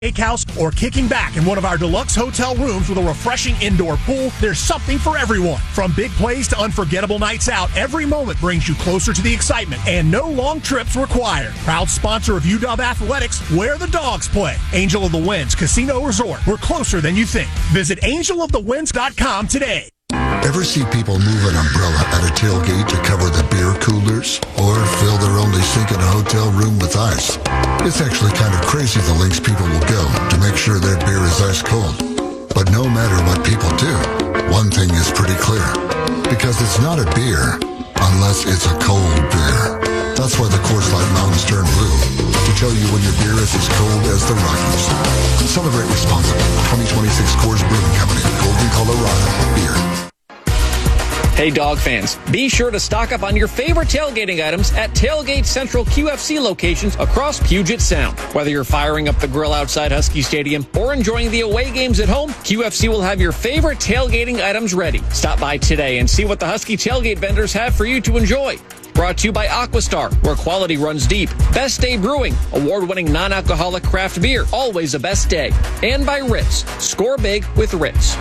Steakhouse, or kicking back in one of our deluxe hotel rooms with a refreshing indoor pool, there's something for everyone. From big plays to unforgettable nights out, every moment brings you closer to the excitement, and no long trips required. Proud sponsor of UW Athletics, where the dogs play. Angel of the Winds Casino Resort. We're closer than you think. Visit angelofthewinds.com today. Ever see people move an umbrella at a tailgate to cover the beer coolers? Or fill their only sink in a hotel room with ice? It's actually kind of crazy the lengths people will go to make sure their beer is ice cold. But no matter what people do, one thing is pretty clear. Because it's not a beer unless it's a cold beer. That's why the Coors Light Mountains turn blue. To tell you when your beer is as cold as the Rockies. Celebrate responsibly. 2026 Coors Brewing Company, Golden, Colorado. Beer. Hey, dog fans, be sure to stock up on your favorite tailgating items at Tailgate Central QFC locations across Puget Sound. Whether you're firing up the grill outside Husky Stadium or enjoying the away games at home, QFC will have your favorite tailgating items ready. Stop by today and see what the Husky tailgate vendors have for you to enjoy. Brought to you by Aquastar, where quality runs deep. Best Day Brewing, award-winning non-alcoholic craft beer, always a best day. And by Ritz, score big with Ritz.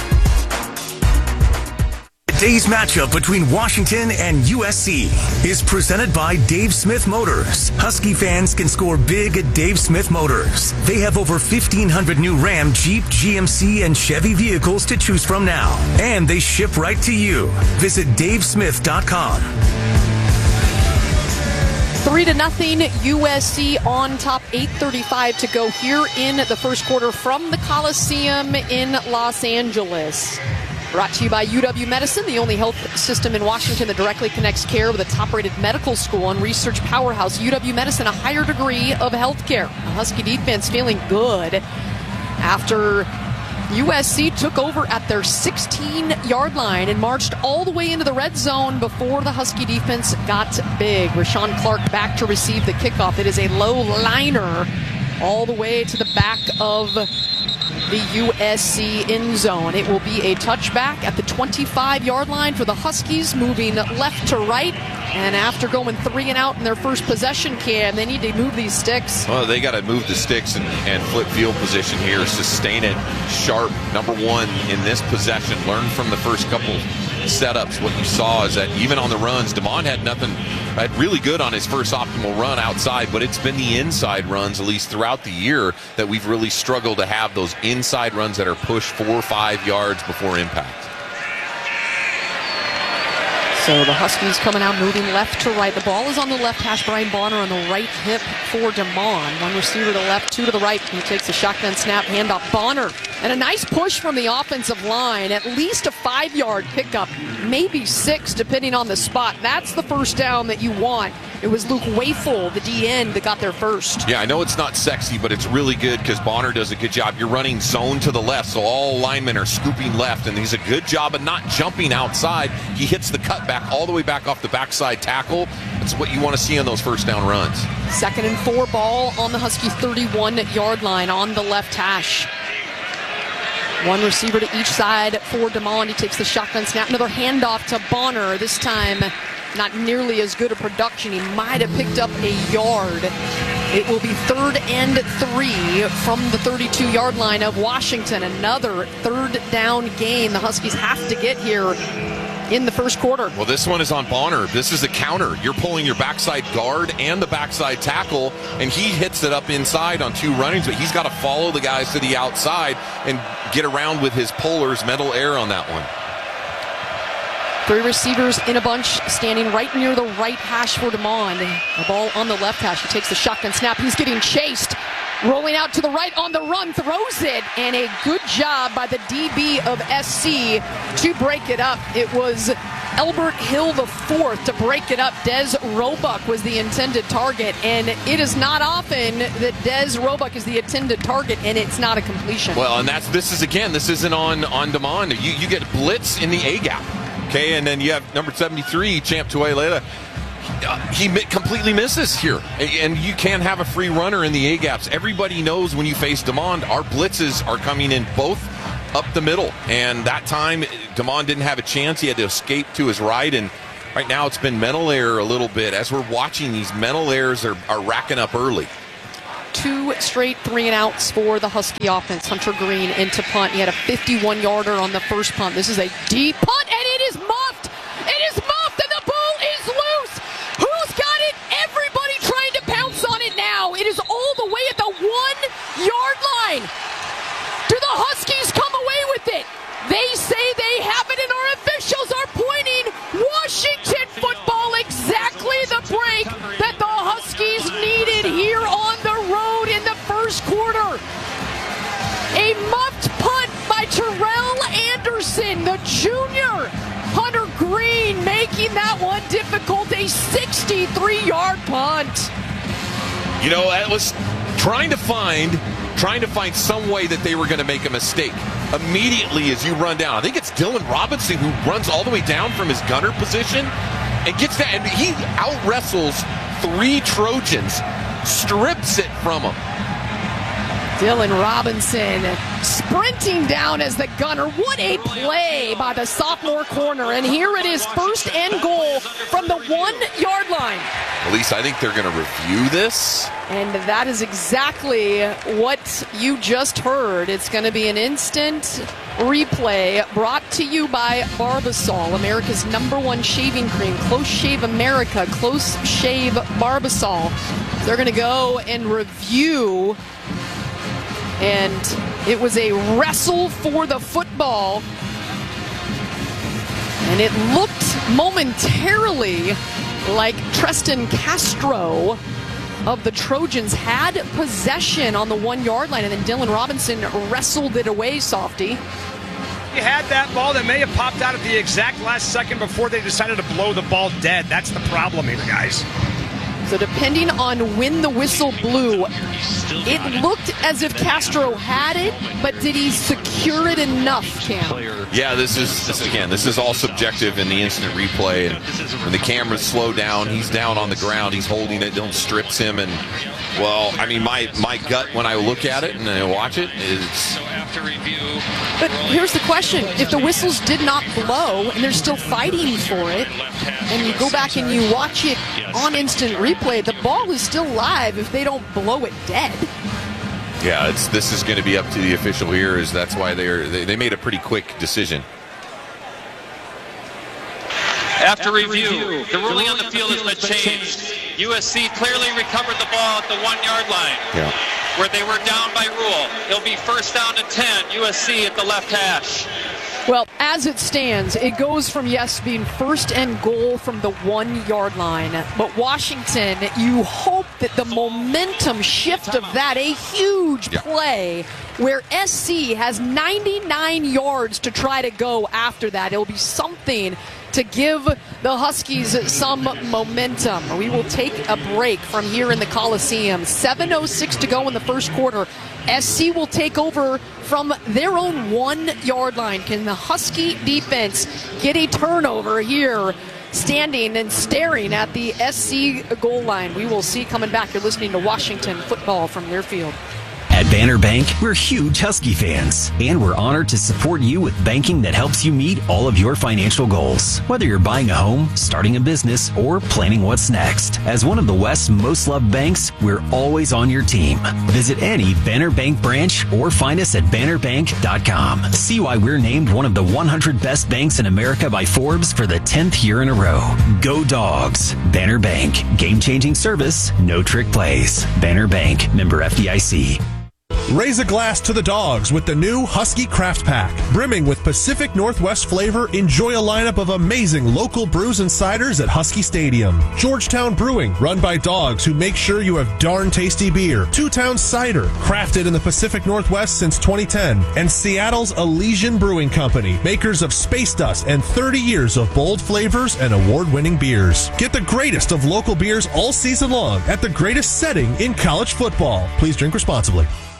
Today's matchup between Washington and USC is presented by Dave Smith Motors. Husky fans can score big at Dave Smith Motors. They have over 1,500 new Ram, Jeep, GMC, and Chevy vehicles to choose from now. And they ship right to you. Visit davesmith.com. 3-0 USC on top, 8:35 to go here in the first quarter from the Coliseum in Los Angeles. Brought to you by UW Medicine, the only health system in Washington that directly connects care with a top-rated medical school and research powerhouse. UW Medicine, a higher degree of health care. The Husky defense feeling good after USC took over at their 16-yard line and marched all the way into the red zone before the Husky defense got big. Rashawn Clark back to receive the kickoff. It is a low liner all the way to the back of the USC end zone. It will be a touchback at the 25-yard line for the Huskies, moving left to right. And after going 3 and out in their first possession, Cam, they need to move these sticks. Well, they got to move the sticks and flip field position here, sustain it sharp. Number one in this possession, learn from the first couple setups. What you saw is that even on the runs, DeMond had really good on his first optimal run outside, but it's been the inside runs, at least throughout the year, that we've really struggled to have those inside runs that are pushed 4 or 5 yards before impact. So the Huskies coming out, moving left to right. The ball is on the left hash. Brian Bonner on the right hip for DeMond. One receiver to the left, 2 to the right. He takes a shotgun snap, handoff. Bonner. And a nice push from the offensive line. At least a 5-yard pickup, maybe 6, depending on the spot. That's the first down that you want. It was Luke Wayful, the D-end, that got there first. Yeah, I know it's not sexy, but it's really good because Bonner does a good job. You're running zone to the left, so all linemen are scooping left, and he's a good job of not jumping outside. He hits the cutback all the way back off the backside tackle. That's what you want to see on those first down runs. 2nd and 4 ball on the Husky 31-yard line on the left hash. One receiver to each side for DeMond. He takes the shotgun snap. Another handoff to Bonner. This time, not nearly as good a production. He might have picked up a yard. It will be 3rd and 3 from the 32-yard line of Washington. Another 3rd down gain the Huskies have to get here in the first quarter. Well, this one is on Bonner. This is a counter. You're pulling your backside guard and the backside tackle, and he hits it up inside on 2 runnings, but he's got to follow the guys to the outside and get around with his pullers. Mental error on that one. 3 receivers in a bunch, standing right near the right hash for DeMond. The ball on the left hash. He takes the shotgun snap. He's getting chased. Rolling out to the right on the run, throws it, and a good job by the DB of SC to break it up. It was Elbert Hill IV to break it up. Des Roebuck was the intended target, and it is not often that Des Roebuck is the intended target, and it's not a completion. Well, and this isn't on DeMond. You get blitz in the A-gap, okay, and then you have number 73, Champ Tuilela. He completely misses here, and you can't have a free runner in the A-gaps. Everybody knows when you face DeMond, our blitzes are coming in both up the middle, and that time DeMond didn't have a chance. He had to escape to his right, and right now it's been mental error a little bit. As we're watching, these mental errors are racking up early. 2 straight 3-and-outs for the Husky offense. Hunter Green into punt. He had a 51-yarder on the first punt. This is a deep punt, and it is muffed. It is muffed, and the ball is loose. Who's got it? Everybody trying to pounce on it now. It is all the way at the 1-yard line. Do the Huskies come away with it? They say they have it, and our officials are pointing. Washington football, exactly the break that the Huskies needed here on the road in the first quarter. A muffed punt by Terrell Anderson, the junior. Hunter Green making that one difficult, a 63-yard punt. You know, I was trying to find some way that they were going to make a mistake immediately as you run down. I think it's Dylan Robinson who runs all the way down from his gunner position and gets that, and he out-wrestles 3 Trojans, strips it from him. Dylan Robinson sprinting down as the gunner. What a play by the sophomore corner. And here it is, 1st and goal from the 1-yard line. Elise, I think they're going to review this. And that is exactly what you just heard. It's going to be an instant replay brought to you by Barbasol, America's #1 shaving cream. Close Shave America, Close Shave Barbasol. They're going to go and review. And it was a wrestle for the football. And it looked momentarily like Treston Castro of the Trojans had possession on the 1-yard line. And then Dylan Robinson wrestled it away, Softy. He had that ball that may have popped out at the exact last second before they decided to blow the ball dead. That's the problem here, guys. So depending on when the whistle blew, it looked as if Castro had it, but did he secure it enough, Cam? Yeah, this is all subjective in the instant replay. And when the cameras slow down, he's down on the ground, he's holding it, Dylan strips him, and well, I mean, my gut when I look at it and I watch it is. But here's the question: if the whistles did not blow and they're still fighting for it, and you go back and you watch it on instant replay, the ball is still live if they don't blow it dead. Yeah, this is going to be up to the official here. Is that's why they made a pretty quick decision. After review, the ruling on the field has been changed. USC clearly recovered the ball at the 1-yard line, where they were down by rule. It'll be 1st down and 10, USC at the left hash. Well, as it stands, it goes from, yes, being 1st and goal from the 1-yard line. But Washington, you hope that the momentum shift of that, a huge play where SC has 99 yards to try to go after that. It'll be something to give the Huskies some momentum. We will take a break from here in the Coliseum. 7:06 to go in the first quarter. SC will take over from their own 1-yard line. Can the Husky defense get a turnover here, standing and staring at the SC goal line? We will see coming back. You're listening to Washington football from their field. At Banner Bank, we're huge Husky fans, and we're honored to support you with banking that helps you meet all of your financial goals. Whether you're buying a home, starting a business, or planning what's next. As one of the West's most loved banks, we're always on your team. Visit any Banner Bank branch or find us at bannerbank.com. See why we're named one of the 100 best banks in America by Forbes for the 10th year in a row. Go Dogs. Banner Bank. Game-changing service, no trick plays. Banner Bank. Member FDIC. Raise a glass to the dogs with the new Husky Craft Pack. Brimming with Pacific Northwest flavor, enjoy a lineup of amazing local brews and ciders at Husky Stadium. Georgetown Brewing, run by dogs who make sure you have darn tasty beer. Two Town Cider, crafted in the Pacific Northwest since 2010. And Seattle's Elysian Brewing Company, makers of Space Dust and 30 years of bold flavors and award-winning beers. Get the greatest of local beers all season long at the greatest setting in college football. Please drink responsibly.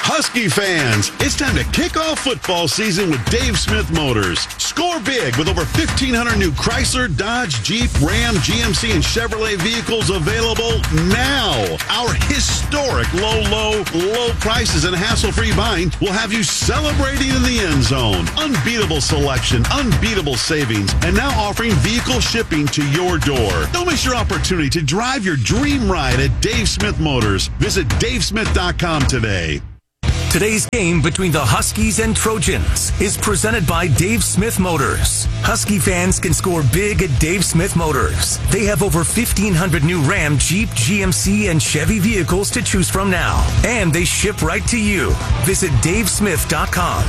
Husky fans, it's time to kick off football season with Dave Smith Motors. Score big with over 1,500 new Chrysler, Dodge, Jeep, Ram, GMC, and Chevrolet vehicles available now. Our historic low prices and hassle-free buying will have you celebrating in the end zone. Unbeatable selection, unbeatable savings, and now offering vehicle shipping to your door. Don't miss your opportunity to drive your dream ride at Dave Smith Motors. Visit davesmith.com today. Today's game between the Huskies and Trojans is presented by Dave Smith Motors. Husky fans can score big at Dave Smith Motors. They have over 1,500 new Ram, Jeep, GMC, and Chevy vehicles to choose from now. And they ship right to you. Visit davesmith.com.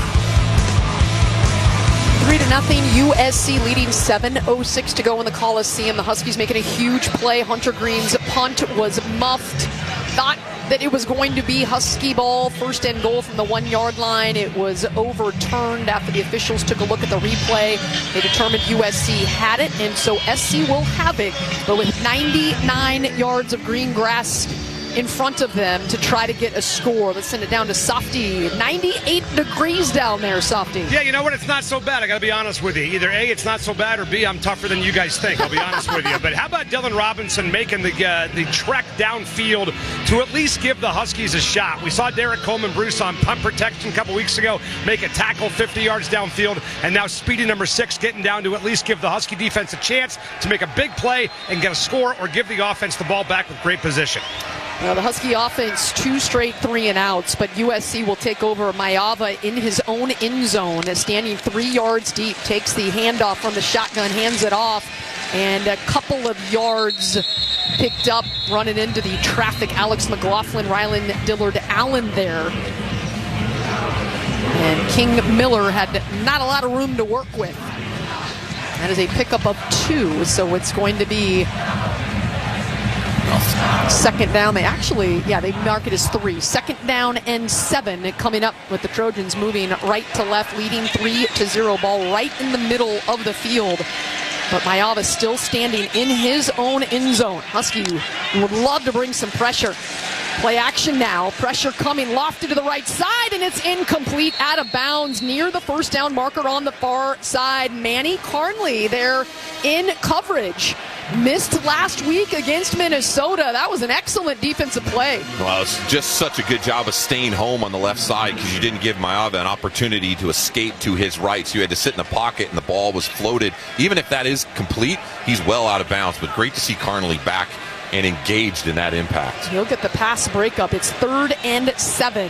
3-0, USC leading, 7:06 to go in the Coliseum. The Huskies making a huge play. Hunter Green's punt was muffed. Thought that it was going to be Husky ball, first and goal from the 1-yard line. It was overturned after the officials took a look at the replay. They determined USC had it, and so SC will have it, but with 99 yards of green grass in front of them to try to get a score. Let's send it down to Softy. 98 degrees down there, Softy. Yeah, you know what? It's not so bad. I got to be honest with you. Either A, it's not so bad, or B, I'm tougher than you guys think. I'll be honest with you. But how about Dylan Robinson making the trek downfield to at least give the Huskies a shot? We saw Derek Coleman-Bruce on punt protection a couple weeks ago make a tackle 50 yards downfield, and now Speedy number 6 getting down to at least give the Husky defense a chance to make a big play and get a score or give the offense the ball back with great position. Well, the Husky offense, 2 straight 3-and-outs, but USC will take over. Mailava in his own end zone, standing 3 yards deep, takes the handoff from the shotgun, hands it off, and a couple of yards picked up, running into the traffic. Alex McLaughlin, Rylan Dillard Allen there. And King Miller had not a lot of room to work with. That is a pickup of 2, so it's going to be second down. They mark it as 3. Second down and 7 coming up with the Trojans moving right to left, leading 3-0. Ball right in the middle of the field. But Mailava still standing in his own end zone. Husky would love to bring some pressure. Play action now. Pressure coming, lofted to the right side, and it's incomplete, out of bounds near the first down marker on the far side. Manny Carnley there in coverage. Missed last week against Minnesota. That was an excellent defensive play. Well, it's just such a good job of staying home on the left side because you didn't give Mailava an opportunity to escape to his right. So you had to sit in the pocket, and the ball was floated. Even if that is complete, he's well out of bounds. But great to see Carnley back and engaged in that impact. He'll get the pass breakup. It's 3rd and 7.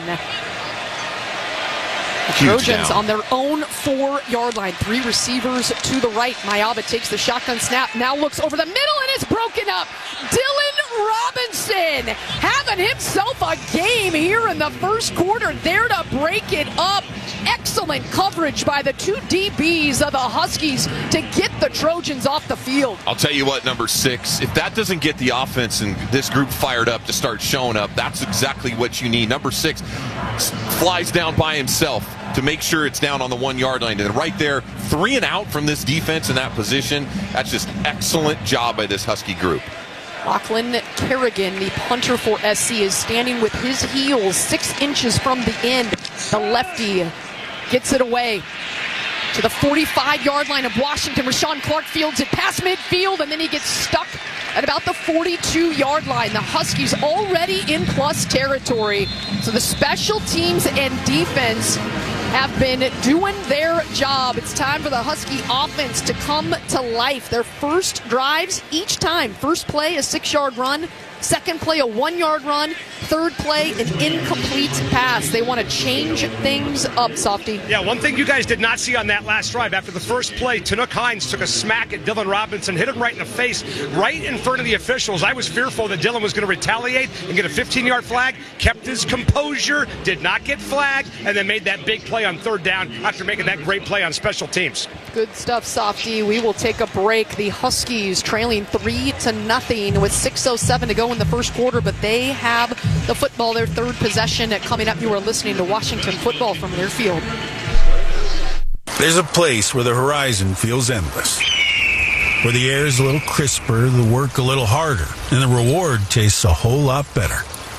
The Trojans on their own 4-yard line. 3 receivers to the right. Mailava takes the shotgun snap, now looks over the middle, and it's broken up. Dylan Robinson having himself a game here in the first quarter, there to break it up. Excellent coverage by the 2 DBs of the Huskies to get the Trojans off the field. I'll tell you what, number 6, if that doesn't get the offense and this group fired up to start showing up, that's exactly what you need. Number 6 flies down by himself to make sure it's down on the 1-yard line. And right there, 3-and-out from this defense in that position. That's just excellent job by this Husky group. Lachlan Kerrigan, the punter for SC, is standing with his heels 6 inches from the end. The lefty gets it away to the 45-yard line of Washington. Rashawn Clark fields it past midfield, and then he gets stuck at about the 42-yard line. The Huskies already in plus territory. So the special teams and defense have been doing their job. It's time for the Husky offense to come to life. Their first drives each time. First play, a 6-yard run. Second play, a 1-yard run. Third play, an incomplete pass. They want to change things up, Softy. Yeah, one thing you guys did not see on that last drive, after the first play, Tanook Hines took a smack at Dylan Robinson, hit him right in the face, right in front of the officials. I was fearful that Dylan was going to retaliate and get a 15-yard flag, kept his composure, did not get flagged, and then made that big play on 3rd down after making that great play on special teams. Good stuff, Softy. We will take a break. The Huskies trailing 3-0 with 6:07 to go in the first quarter, but they have the football, their 3rd possession. Coming up, you are listening to Washington football from their field. There's a place where the horizon feels endless, where the air is a little crisper, the work a little harder, and the reward tastes a whole lot better.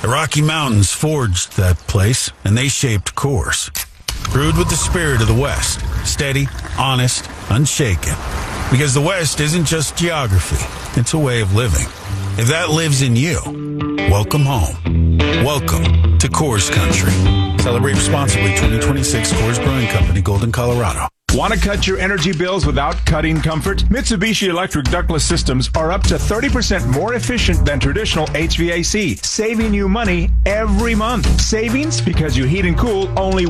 The Rocky Mountains forged that place, and they shaped Coors. Brewed with the spirit of the West. Steady, honest, unshaken. Because the West isn't just geography. It's a way of living. If that lives in you, welcome home. Welcome to Coors Country. Celebrate responsibly. 2026 Coors Brewing Company, Golden, Colorado. Want to cut your energy bills without cutting comfort? Mitsubishi Electric ductless systems are up to 30% more efficient than traditional HVAC, saving you money every month. Savings because you heat and cool only